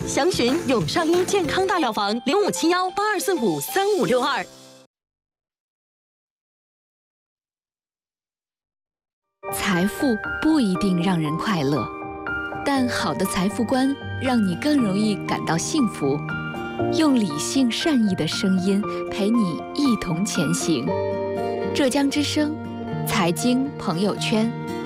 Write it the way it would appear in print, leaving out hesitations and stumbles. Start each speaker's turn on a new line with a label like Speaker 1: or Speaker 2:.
Speaker 1: 详询永上医健康大药房057182453562。
Speaker 2: 财富不一定让人快乐，但好的财富观让你更容易感到幸福。用理性善意的声音陪你一同前行。浙江之声财经朋友圈。